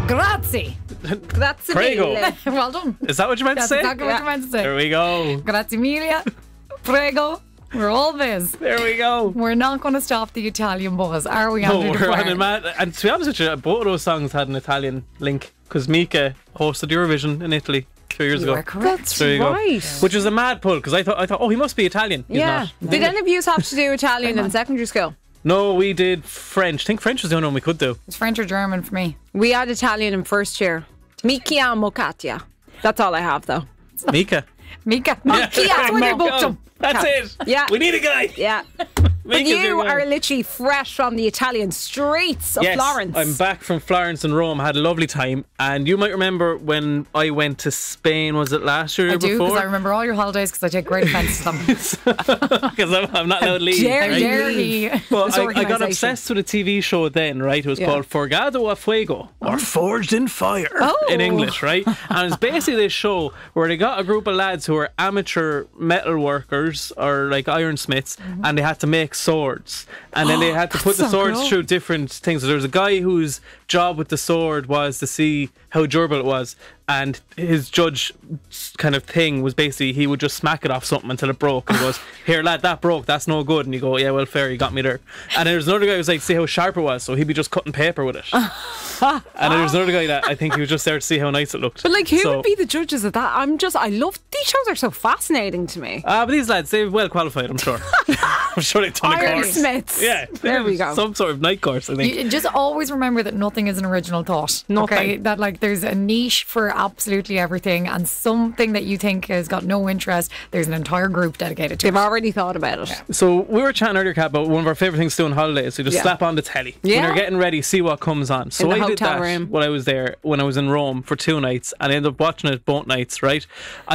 Grazie. Grazie Prego. mille. Well done. Is that what you meant That's to say? exactly what you meant to say. There we go. Grazie mille. Prego. We're all biz. There we go. We're not going to stop the Italian buzz, are we? No, Andrew we're on Dwyer? a mad. And to be honest with you, both of those songs had an Italian link because Mika hosted Eurovision in Italy 2 years You ago. are correct. That's There you go. right. Which was a mad pull because I thought, oh, he must be Italian. He's Yeah. not. Did any of you have to do Italian in secondary school? No, we did French. I think French was the only one we could do. It's French or German for me. We had Italian in first year. Mi chiamo Katia. That's all I have though. Mika. Mika. That's when you booked him. That's it. Yeah. We need a guy. Yeah. But Mika's your you guy. are literally fresh from the Italian streets of Yes, Florence. I'm back from Florence and Rome. Had a lovely time, and you might remember when I went to Spain. Was it last year or I do, before? because I remember all your holidays because I take great offence to them. Because I'm not allowed to leave. dare right? you. Dare he? But This I got organisation. obsessed with a TV show then, right? It was Yeah. called Forgado a Fuego, or Forged in Fire in English, right? And it's basically this show where they got a group of lads who are amateur metal workers or like ironsmiths, and they had to make swords. And then they had to put the so swords cool. through different things. So there was a guy whose job with the sword was to see how durable it was, and his judge kind of thing was basically he would just smack it off something until it broke, and he goes, "Here lad, that broke, that's no good." And you go, "Yeah, well, fair, you got me there." And then there's another guy who was like, see how sharp it was, so he'd be just cutting paper with it. And then there's another guy that I think he was just there to see how nice it looked. But like, who So- would be the judges of that? I love these shows are so fascinating to me. But these lads, they're well qualified, I'm sure. I'm sure they've done a course. Ironsmiths. Yeah, There we go. Some sort of night course, I think. You just always remember that nothing is an original thought. Nothing. Okay? That like there's a niche for absolutely everything, and something that you think has got no interest, there's an entire group dedicated to They've it. already thought about it. So we were chatting earlier, Kat, about one of our favourite things to do on holidays. We just Yeah. slap on the telly. When Yeah. you're getting ready, see what comes on. So In the I did hotel that room. when I was there, when I was in Rome for 2 nights, and I ended up watching it both nights, right?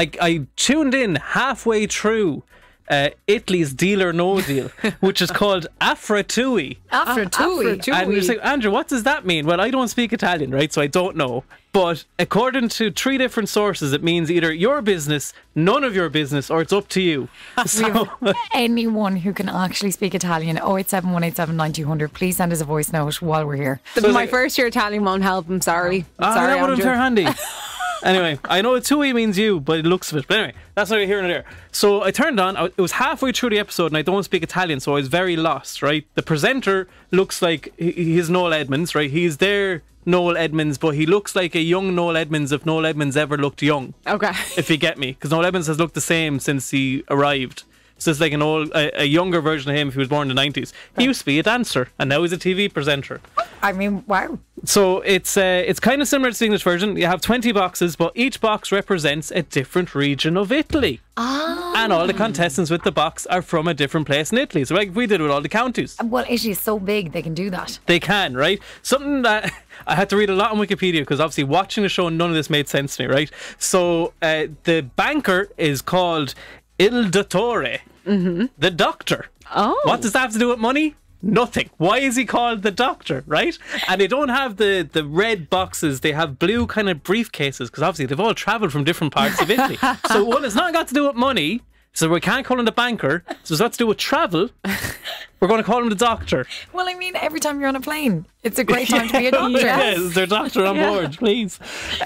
I tuned in halfway through Italy's Deal or No Deal, which is called Affratui. After Tui. And you're saying, Andrew, what does that mean? Well, I don't speak Italian, right? So I don't know. But according to 3 different sources, it means either your business, none of your business, or it's up to you. So, Anyone who can actually speak Italian, 087 187 9200, please send us a voice note while we're here. My first year Italian won't help. I'm sorry. Sorry, that would have been Andrew. fair handy. Anyway, I know Tui means you, but it looks of it. But anyway, that's neither here nor there. So I turned on, it was halfway through the episode, and I don't speak Italian, so I was very lost, right? The presenter looks like he's Noel Edmonds, right? He's there, Noel Edmonds, but he looks like a young Noel Edmonds if Noel Edmonds ever looked young. Okay. If you get me. Because Noel Edmonds has looked the same since he arrived. So it's like a younger version of him if he was born in the 90s. He used to be a dancer, and now he's a TV presenter. I mean, wow. So it's kind of similar to the English version. You have 20 boxes, but each box represents a different region of Italy. And all the contestants with the box are from a different place in Italy. So like we did with all the counties. Well, Italy is so big, they can do that. They can, right? Something that I had to read a lot on Wikipedia because obviously watching the show, none of this made sense to me, right? So the banker is called Il Dottore, the doctor. Oh. What does that have to do with money? Nothing. Why is he called the doctor, right? And they don't have the red boxes. They have blue kind of briefcases because obviously they've all travelled from different parts of Italy. So one, it's not got to do with money. So we can't call him the banker. So it's got to do with travel. We're going to call him the doctor. Well, I mean, every time you're on a plane, it's a great time to be a doctor. Yes, their doctor on board, please.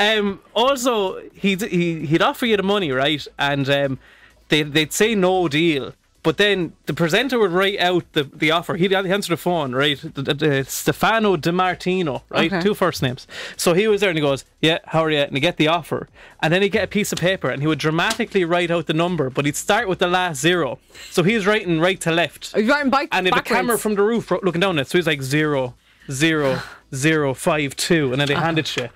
Also, he'd offer you the money, right? And they'd say no deal. But then the presenter would write out the offer. He'd answer the phone, right? Stefano Di Martino, right? Okay. 2 first names. So he was there and he goes, "Yeah, how are you?" And he get the offer. And then he'd get a piece of paper and he would dramatically write out the number, but he'd start with the last 0. So he was writing right to left. Are you writing And they had a camera from the roof looking down at it. So he's like 0, 0, 0, 5, 2. And then they hand it to you.